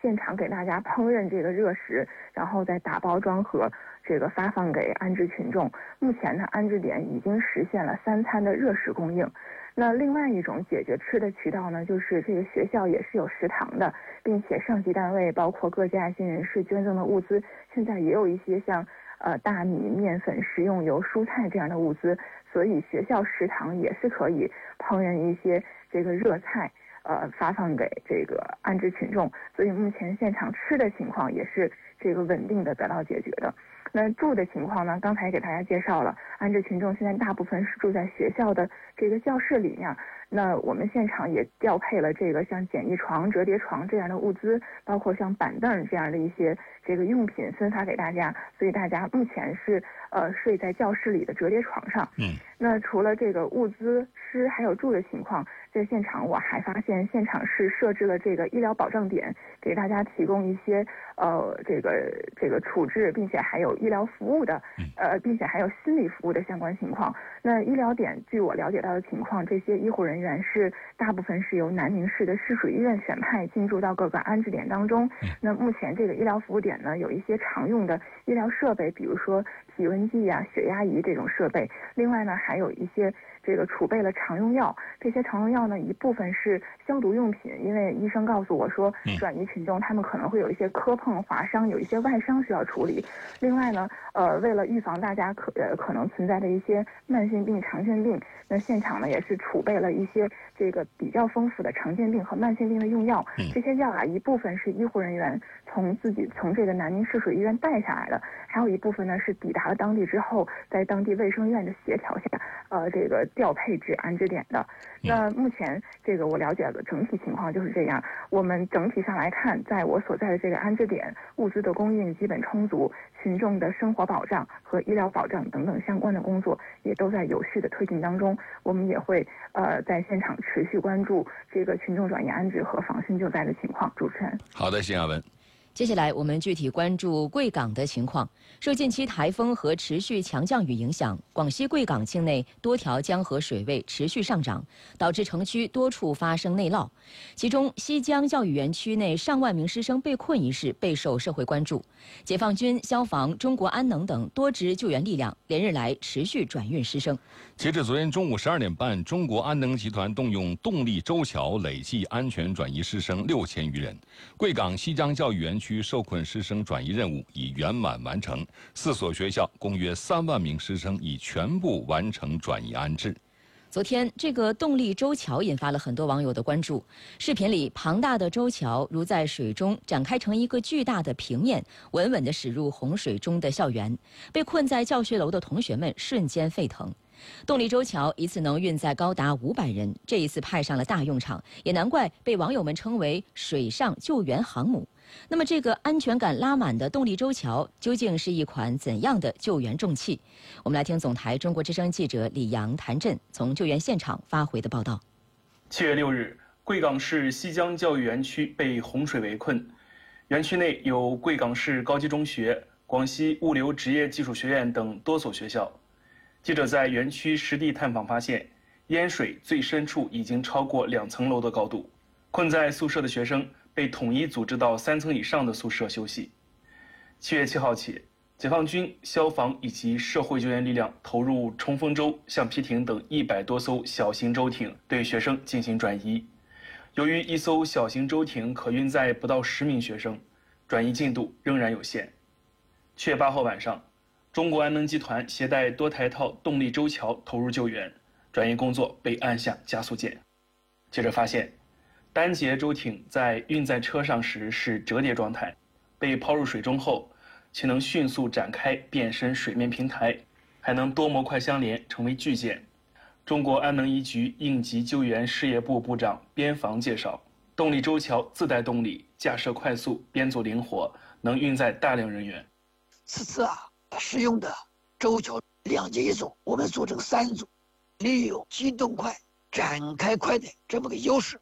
现场给大家烹饪这个热食，然后再打包装盒，这个发放给安置群众。目前呢，安置点已经实现了3餐的热食供应。那另外一种解决吃的渠道呢，就是这个学校也是有食堂的，并且上级单位包括各界爱心人士捐赠的物资，现在也有一些像大米、面粉、食用油、蔬菜这样的物资，所以学校食堂也是可以烹饪一些这个热菜，发放给这个安置群众。所以目前现场吃的情况也是这个稳定的得到解决的。那住的情况呢，刚才给大家介绍了，安置群众现在大部分是住在学校的这个教室里面。那我们现场也调配了这个像简易床、折叠床这样的物资，包括像板凳这样的一些这个用品分发给大家，所以大家目前是睡在教室里的折叠床上。那除了这个物资、吃还有住的情况，在现场我还发现现场是设置了这个医疗保障点，给大家提供一些这个处置，并且还有医疗服务的并且还有心理服务的相关情况。那医疗点据我了解到的情况，这些医护人员是大部分是由南宁市的市属医院选派进驻到各个安置点当中。那目前这个医疗服务点呢，有一些常用的医疗设备，比如说体温计啊、血压仪这种设备。另外呢，还有一些这个储备了常用药，这些常用药呢，一部分是消毒用品，因为医生告诉我说，转移群众他们可能会有一些磕碰、划伤，有一些外伤需要处理。另外呢，为了预防大家可能存在的一些慢性病、常见病，那现场呢也是储备了一些这个比较丰富的常见病和慢性病的用药。这些药啊，一部分是医护人员从这个南宁市属医院带下来的，还有一部分呢是抵达了当地之后，在当地卫生院的协调下，这个调配至安置点的。那目前这个我了解的整体情况就是这样。我们整体上来看，在我所在的这个安置点，物资的供应基本充足，群众的生活保障和医疗保障等等相关的工作也都在有序的推进当中。我们也会在现场持续关注这个群众转移安置和防汛救灾的情况。主持人， 好的，辛亚文。 接下来我们具体关注贵港的情况。受近期台风和持续强降雨影响，广西贵港境内多条江河水位持续上涨，导致城区多处发生内涝。其中，西江教育园区内上万名师生被困一事备受社会关注。解放军、消防、中国安能等多支救援力量连日来持续转运师生。 截至昨天中午12点半，中国安能集团动用动力舟桥累计安全转移师生6000余人。贵港西江教育园区受困师生转移任务已圆满完成，4所学校共约3万名师生已全部完成转移安置。 昨天，这个动力舟桥引发了很多网友的关注。视频里，庞大的舟桥如在水中展开成一个巨大的平面，稳稳地驶入洪水中的校园。被困在教学楼的同学们瞬间沸腾。动力舟桥一次能运载高达500人，这一次派上了大用场，也难怪被网友们称为“水上救援航母”。那么，这个安全感拉满的动力舟桥究竟是一款怎样的救援重器？我们来听总台中国之声记者李阳、谭震从救援现场发回的报道。 7月6日，贵港市西江教育园区被洪水围困，园区内有贵港市高级中学、广西物流职业技术学院等多所学校。记者在园区实地探访发现，淹水最深处已经超过2层楼的高度。困在宿舍的学生被统一组织到3层以上的宿舍休息。7月7号起，解放军、消防以及社会救援力量投入冲锋舟、橡皮艇等100多艘小型舟艇，对学生进行转移。由于一艘小型舟艇可运载不到10名学生，转移进度仍然有限。7月8号晚上，中国安能集团携带多台套动力舟桥投入救援，转移工作被按下加速键。记者发现，单节舟艇在运载车上时是折叠状态，被抛入水中后，其能迅速展开变身水面平台，还能多模块相连成为巨舰。中国安能一局应急救援事业部部长边防介绍，动力舟桥自带动力，架设快速，编组灵活，能运载大量人员。 此次使用的舟桥2节一组，我们组成3组，利用机动快、展开快的这么个优势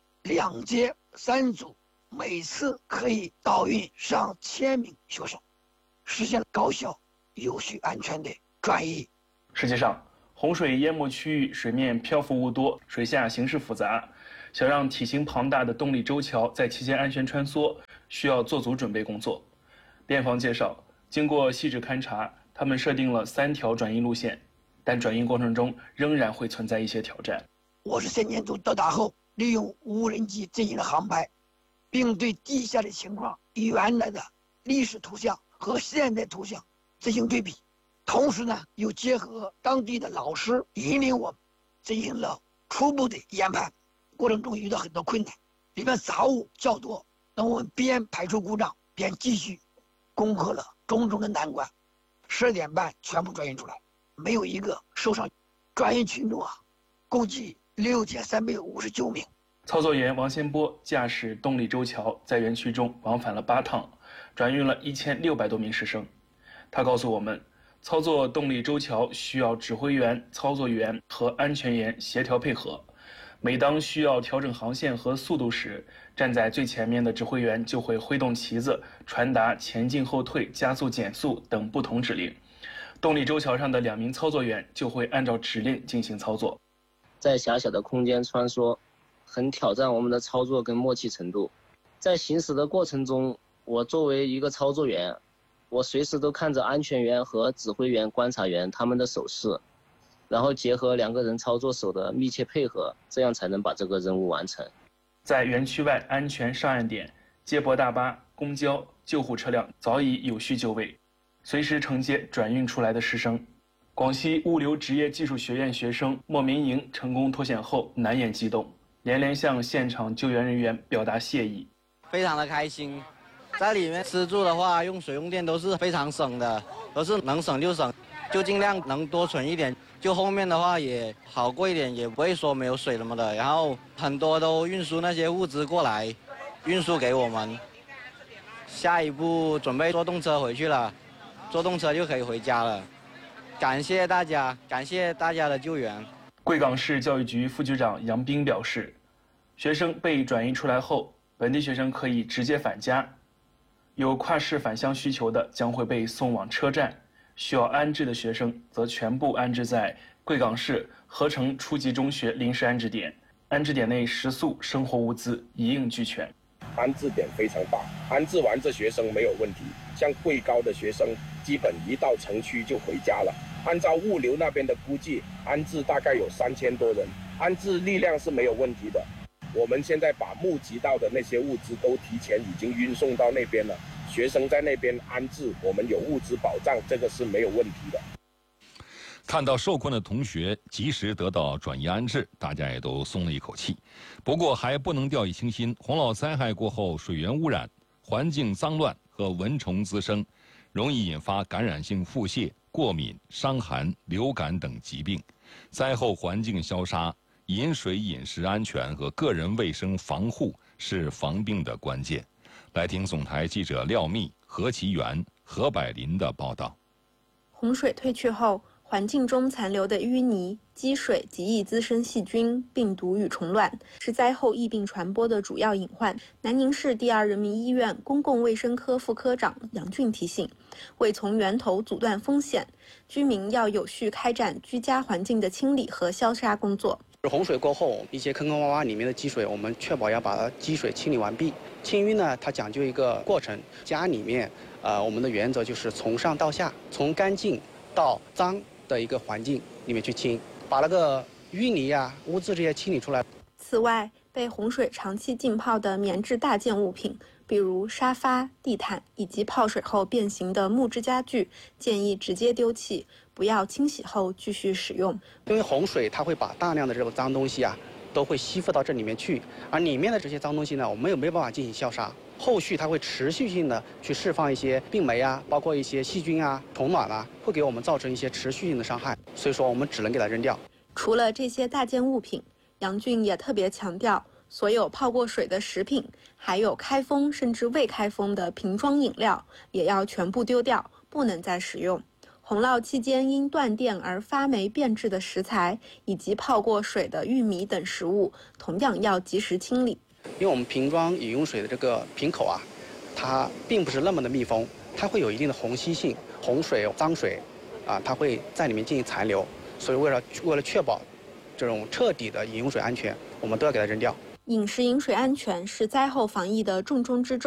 ，2节3组，每次可以导运上1000名学生，实现了高效、有序、安全的转移。 实际上，洪水淹没区域水面漂浮物多，水下形势复杂，想让体型庞大的动力舟桥在其间安全穿梭， 需要做足准备工作。边防介绍，经过细致勘察，他们设定了3条转运路线，但转运过程中仍然会存在一些挑战。 53年度到达后，利用无人机进行了航拍，并对地下的情况与原来的历史图像和现代图像进行对比，同时呢，又结合当地的老师引领我们进行了初步的研判。过程中遇到很多困难，里面杂物较多，那我们边排除故障边继续攻克了种种的难关。12点半全部转运出来，没有一个受伤。转运群众共计6359名。 操作员王先波驾驶动力周桥在园区中往返了8趟，转运了1600多名师生。他告诉我们，操作动力周桥需要指挥员、操作员和安全员协调配合。每当需要调整航线和速度时，站在最前面的指挥员就会挥动旗子，传达前进、后退、加速、减速等不同指令。动力周桥上的2名操作员就会按照指令进行操作。 在狭小的空间穿梭，很挑战我们的操作跟默契程度。在行驶的过程中，我作为一个操作员，我随时都看着安全员和指挥员、观察员他们的手势，然后结合2个人操作手的密切配合，这样才能把这个任务完成。 在园区外安全上岸点，接驳大巴、公交、救护车辆早已有序就位，随时承接转运出来的师生。广西物流职业技术学院学生莫明莹成功脱险后难掩激动，连连向现场救援人员表达谢意。 非常的开心，在里面吃住的话，用水用电都是非常省的，都是能省就省，就尽量能多存一点。就后面的话也好过一点，也不会说没有水什么的。然后很多都运输那些物资过来，运输给我们。下一步准备坐动车回去了，坐动车就可以回家了。感谢大家，感谢大家的救援。 贵港市教育局副局长杨斌表示，学生被转移出来后，本地学生可以直接返家，有跨市返乡需求的将会被送往车站，需要安置的学生则全部安置在贵港市合成初级中学临时安置点，安置点内食宿、生活物资一应俱全。 安置点非常大，安置完这学生没有问题。像贵高的学生，基本一到城区就回家了。按照物流那边的估计，安置大概有3000多人，安置力量是没有问题的。我们现在把募集到的那些物资都提前已经运送到那边了，学生在那边安置，我们有物资保障，这个是没有问题的。 看到受困的同学及时得到转移安置，大家也都松了一口气。不过还不能掉以轻心，洪涝灾害过后，水源污染、环境脏乱和蚊虫滋生，容易引发感染性腹泻、过敏、伤寒、流感等疾病。灾后环境消杀、饮水饮食安全和个人卫生防护是防病的关键。来听总台记者廖密、何其元、何百林的报道。 洪水退去后，环境中残留的淤泥、积水极易滋生细菌、病毒与虫卵，是灾后疫病传播的主要隐患。南宁市第2人民医院公共卫生科副科长杨俊提醒，为从源头阻断风险，居民要有序开展居家环境的清理和消杀工作。 洪水过后，一些坑坑洼洼里面的积水，我们确保要把积水清理完毕。清淤呢，它讲究一个过程，家里面，我们的原则就是从上到下，从干净到脏的一个环境里面去清，把那个淤泥啊、污渍这些清理出来。 此外，被洪水长期浸泡的棉质大件物品，比如沙发、地毯以及泡水后变形的木质家具，建议直接丢弃，不要清洗后继续使用。 因为洪水它会把大量的这个脏东西啊，都会吸附到这里面去，而里面的这些脏东西呢，我们也没有办法进行消杀。后续它会持续性的去释放一些病媒啊，包括一些细菌啊、虫卵啊，会给我们造成一些持续性的伤害，所以说我们只能给它扔掉。 除了这些大件物品，杨俊也特别强调，所有泡过水的食品，还有开封甚至未开封的瓶装饮料，也要全部丢掉，不能再使用。洪涝期间因断电而发霉变质的食材，以及泡过水的玉米等食物，同样要及时清理。 因为我们瓶装饮用水的这个瓶口啊，它并不是那么的密封，它会有一定的虹吸性，洪水、脏水，它会在里面进行残留，所以为了确保这种彻底的饮用水安全，我们都要给它扔掉。 饮食饮水安全是灾后防疫的重中之重，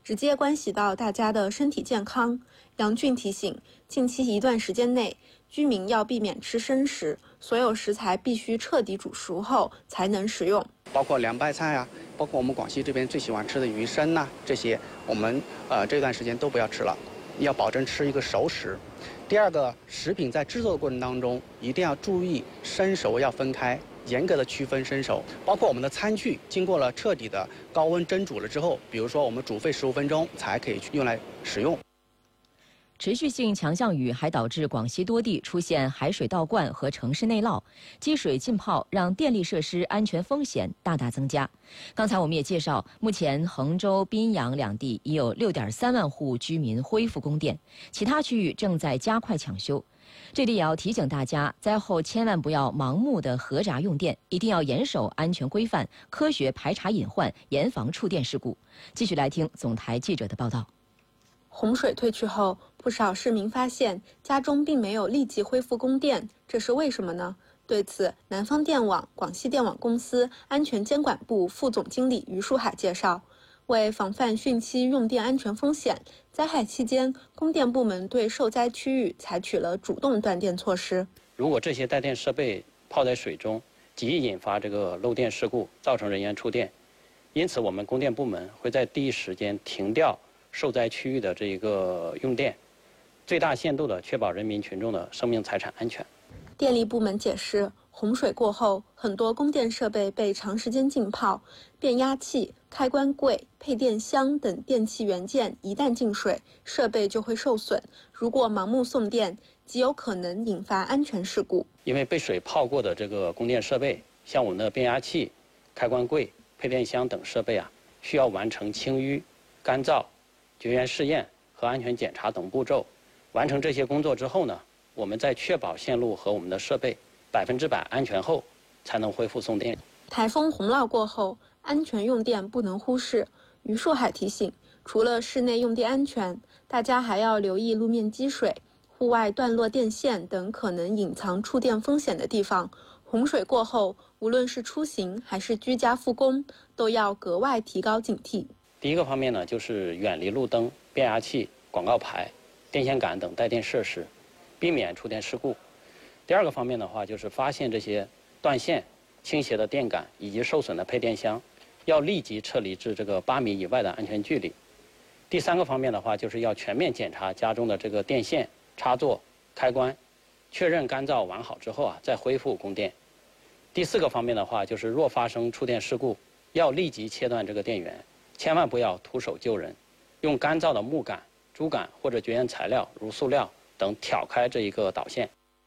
直接关系到大家的身体健康。杨俊提醒，近期一段时间内，居民要避免吃生食，所有食材必须彻底煮熟后才能食用， 包括凉拌菜啊，包括我们广西这边最喜欢吃的鱼参呐，这些我们这段时间都不要吃了，要保证吃一个熟食。第二个，食品在制作的过程当中一定要注意生熟要分开，严格的区分生熟。包括我们的餐具经过了彻底的高温蒸煮了之后，比如说我们煮沸15分钟才可以用来食用。 持续性强降雨还导致广西多地出现海水倒灌和城市内涝，积水浸泡让电力设施安全风险大大增加。刚才我们也介绍，目前衡州、宾阳两地已有6.3万户居民恢复供电，其他区域正在加快抢修。这里也要提醒大家，灾后千万不要盲目的核闸用电，一定要严守安全规范，科学排查隐患，严防触电事故。继续来听总台记者的报道。 洪水退去后，不少市民发现家中并没有立即恢复供电，这是为什么呢？对此，南方电网广西电网公司安全监管部副总经理于树海介绍，为防范汛期用电安全风险，灾害期间，供电部门对受灾区域采取了主动断电措施。 如果这些带电设备泡在水中，极易引发这个漏电事故，造成人员触电。因此，我们供电部门会在第一时间停掉受灾区域的这个用电，最大限度地确保人民群众的生命财产安全。 电力部门解释，洪水过后，很多供电设备被长时间浸泡，变压器、开关柜、配电箱等电器元件一旦进水，设备就会受损。如果盲目送电，极有可能引发安全事故。 因为被水泡过的这个供电设备，像我们的变压器、开关柜、配电箱等设备啊，需要完成清淤、干燥、绝缘试验和安全检查等步骤。完成这些工作之后呢，我们在确保线路和我们的设备100%安全后，才能恢复送电。 台风洪涝过后，安全用电不能忽视。于树海提醒，除了室内用电安全，大家还要留意路面积水、户外断落电线等可能隐藏触电风险的地方。洪水过后，无论是出行还是居家复工，都要格外提高警惕。 第一个方面呢，就是远离路灯、变压器、广告牌、电线杆等带电设施，避免触电事故。第二个方面的话，就是发现这些断线、倾斜的电杆以及受损的配电箱，要立即撤离至这个8米以外的安全距离。第三个方面的话，就是要全面检查家中的这个电线、插座、开关，确认干燥完好之后啊，再恢复供电。第四个方面的话，就是若发生触电事故，要立即切断这个电源，千万不要徒手救人，用干燥的木杆、竹杆或者绝缘材料如塑料等挑开这一个导线。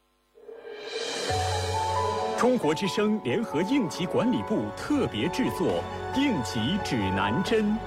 中国之声联合应急管理部特别制作应急指南针。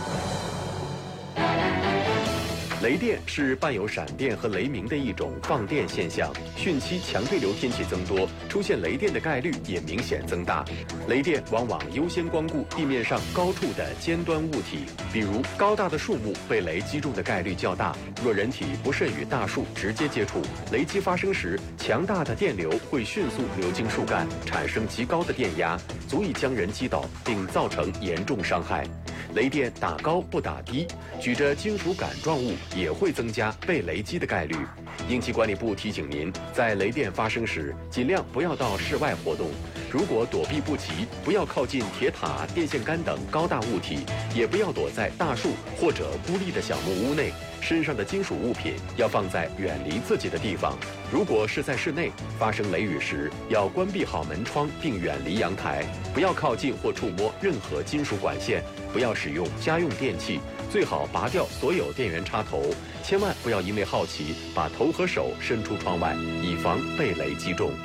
雷电是伴有闪电和雷鸣的一种放电现象，汛期强对流天气增多，出现雷电的概率也明显增大。雷电往往优先光顾地面上高处的尖端物体，比如高大的树木被雷击中的概率较大。若人体不慎与大树直接接触，雷击发生时，强大的电流会迅速流经树干，产生极高的电压，足以将人击倒，并造成严重伤害。雷电打高不打低，举着金属杆状物也会增加被雷击的概率。应急管理部提醒您，在雷电发生时，尽量不要到室外活动。如果躲避不及，不要靠近铁塔、电线杆等高大物体，也不要躲在大树或者孤立的小木屋内。身上的金属物品要放在远离自己的地方。如果是在室内发生雷雨时，要关闭好门窗并远离阳台，不要靠近或触摸任何金属管线，不要使用家用电器，最好拔掉所有电源插头，千万不要因为好奇把头和手伸出窗外，以防被雷击中。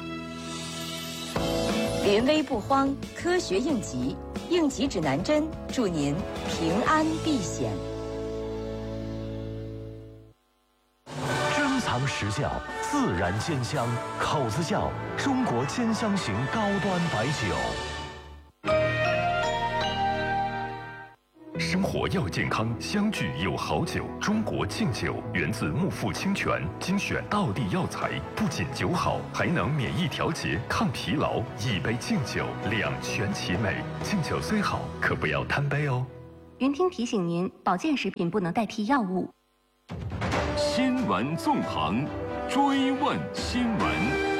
临危不慌，科学应急，应急指南针，祝您平安避险。 珍藏时效，自然鲜香，口子窖中国兼香型高端白酒。生活要健康，相聚有好酒。中国敬酒源自木富清泉，精选道地药材，不仅酒好，还能免疫调节、抗疲劳。一杯敬酒，两全其美。敬酒虽好，可不要贪杯哦。 云听提醒您，保健食品不能代替药物。 新闻纵横，追问新闻。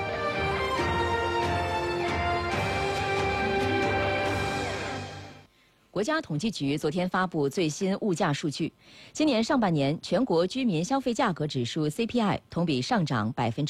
国家统计局昨天发布最新物价数据，今年上半年全国居民消费价格指数 CPI 同比上涨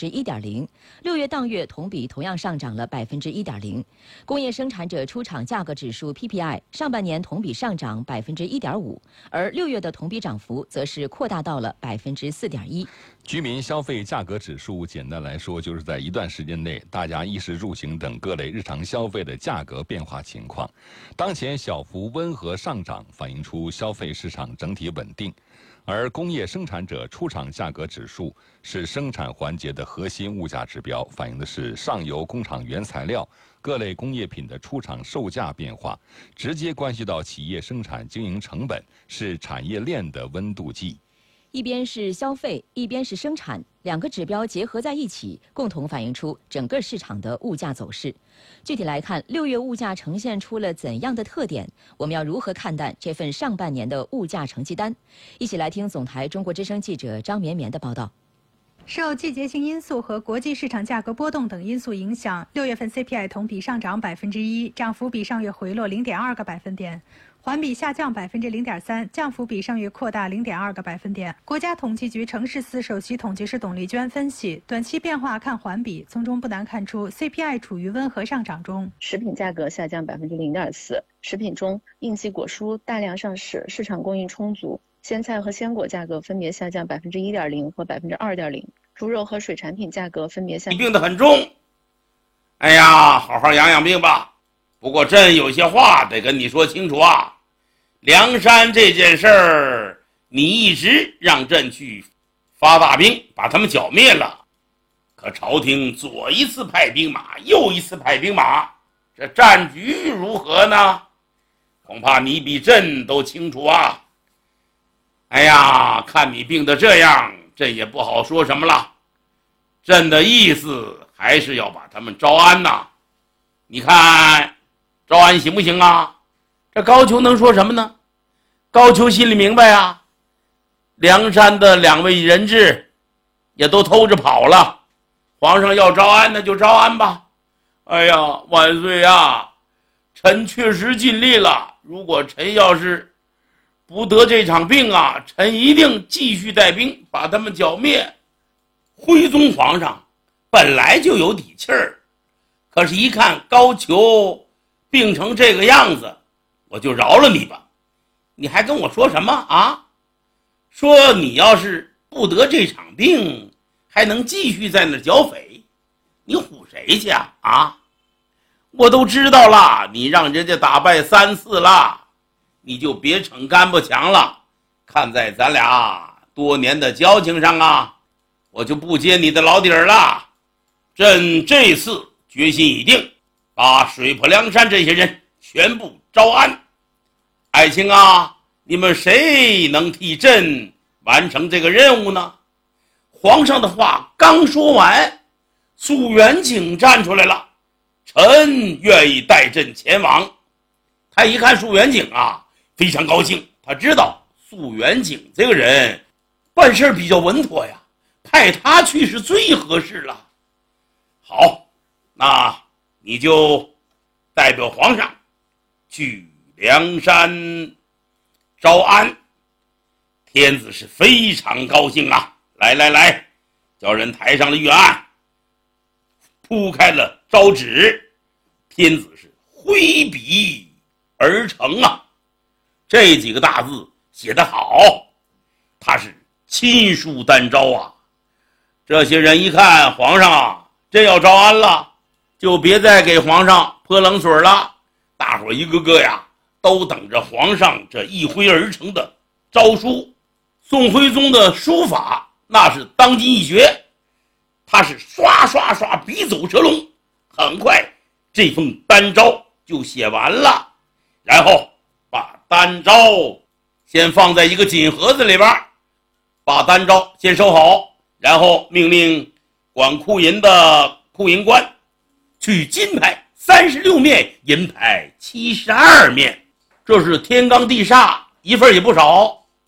1.0%，6月当月同比同样上涨了1.0%。工业生产者出厂价格指数 PPI 上半年同比上涨1.5%，而6月的同比涨幅则是扩大到了4.1%。 居民消费价格指数简单来说，就是在一段时间内大家衣食住行等各类日常消费的价格变化情况。当前小幅温和上涨，反映出消费市场整体稳定。而工业生产者出厂价格指数是生产环节的核心物价指标，反映的是上游工厂原材料、各类工业品的出厂售价变化，直接关系到企业生产经营成本，是产业链的温度计。 一边是消费，一边是生产，两个指标结合在一起，共同反映出整个市场的物价走势。具体来看，6月物价呈现出了怎样的特点？我们要如何看待这份上半年的物价成绩单？一起来听总台中国之声记者张绵绵的报道。 受季节性因素和国际市场价格波动等因素影响，6月份 CPI 同比上涨1%，涨幅比上月回落0.2个百分点。环比下降0.3%，降幅比上月扩大0.2个百分点。国家统计局城市司首席统计师董丽娟分析，短期变化看环比，从中不难看出 CPI 处于温和上涨中。 食品价格下降0.4%，食品中应季果蔬大量上市，市场供应充足。鲜菜和鲜果价格分别下降1.0%和2.0%，猪肉和水产品价格分别下降。 你病得很重，哎呀，好好养养病吧。不过朕有些话得跟你说清楚啊。梁山这件事儿，你一直让朕去发大兵把他们剿灭了，可朝廷左一次派兵马，右一次派兵马，这战局如何呢？恐怕你比朕都清楚啊。哎呀，看你病得这样，朕也不好说什么了。朕的意思还是要把他们招安呐。你看招安行不行啊？这高俅能说什么呢？高俅心里明白啊，梁山的2位人质也都偷着跑了，皇上要招安那就招安吧。哎呀，万岁啊，臣确实尽力了，如果臣要是不得这场病啊，臣一定继续带兵把他们剿灭。徽宗皇上本来就有底气儿，可是一看高俅病成这个样子，我就饶了你吧。你还跟我说什么啊？说你要是不得这场病，还能继续在那剿匪？你唬谁去啊？啊！我都知道了，你让人家打败3次了，你就别逞干巴强了。看在咱俩多年的交情上啊，我就不揭你的老底儿了。朕这次决心已定，把水泊梁山这些人全部招安。爱卿啊，你们谁能替朕完成这个任务呢？皇上的话刚说完，苏元景站出来了，臣愿意带朕前往。他一看苏元景啊，非常高兴，他知道苏元景这个人办事比较稳妥呀，派他去是最合适了。好，那你就代表皇上去梁山招安。天子是非常高兴啊！来，叫人抬上了御案，铺开了招纸，天子是挥笔而成啊！这几个大字写得好，他是亲书单招啊！这些人一看皇上真要招安了，就别再给皇上泼冷水了。大伙一个个呀，都等着皇上这一挥而成的诏书。宋徽宗的书法那是当今一绝，他是刷刷刷笔走蛇龙，很快这封单诏就写完了，然后把单诏先放在一个锦盒子里边，把单诏先收好，然后命令管库银的库银官取金牌36面，银牌72面， 这是天罡地煞，一份也不少。